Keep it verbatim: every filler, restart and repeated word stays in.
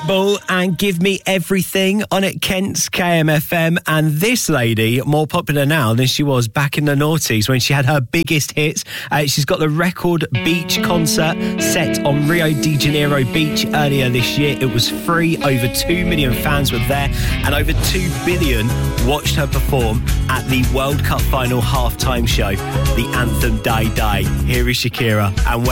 Pitbull and Give Me Everything on at Kent's K M F M. And this lady, more popular now than she was back in the noughties when she had her biggest hits. Uh, she's got the Record Beach concert set on Rio de Janeiro Beach earlier this year. It was free. Over two million fans were there and over two billion watched her perform at the World Cup final halftime show, the anthem Day Day. Here is Shakira and